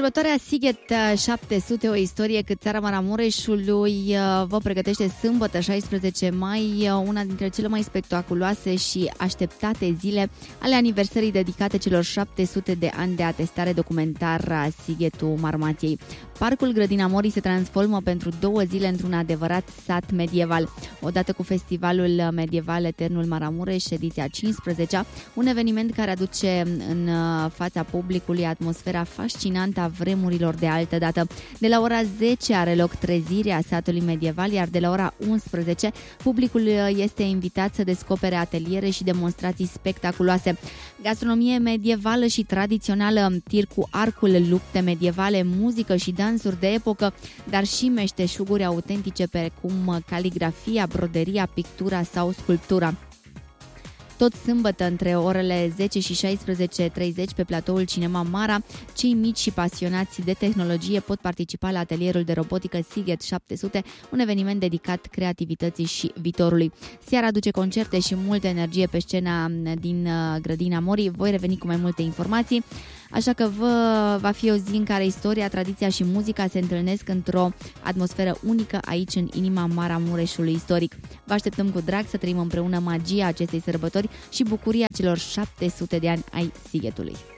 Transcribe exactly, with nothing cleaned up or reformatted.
Sărbătoarea Sighet șapte sute, o istorie cât țara Maramureșului vă pregătește sâmbătă șaisprezece mai, una dintre cele mai spectaculoase și așteptate zile ale aniversării dedicate celor șapte sute de ani de atestare documentară a Sighetul Marmației. Parcul Grădina Morii se transformă pentru două zile într-un adevărat sat medieval. Odată cu festivalul medieval Eternul Maramureș, ediția cincisprezecea, un eveniment care aduce în fața publicului atmosfera fascinantă a vremurilor de altă dată. De la ora zece are loc trezirea satului medieval, iar de la ora unsprezece publicul este invitat să descopere ateliere și demonstrații spectaculoase. Gastronomie medievală și tradițională, tir cu arcul, lupte medievale, muzică și dansuri de epocă, dar și meșteșuguri autentice precum caligrafia, broderia, pictura sau sculptura. Tot sâmbătă, între orele zece și șaisprezece și treizeci, pe platoul Cinema Mara, cei mici și pasionați de tehnologie pot participa la atelierul de robotică Sighet șapte sute, un eveniment dedicat creativității și viitorului. Seara aduce concerte și multă energie pe scena din Grădina Morii. Voi reveni cu mai multe informații. Așa că vă, va fi o zi în care istoria, tradiția și muzica se întâlnesc într-o atmosferă unică aici, în inima Maramureșului istoric. Vă așteptăm cu drag să trăim împreună magia acestei sărbători și bucuria celor șapte sute de ani ai Sighetului.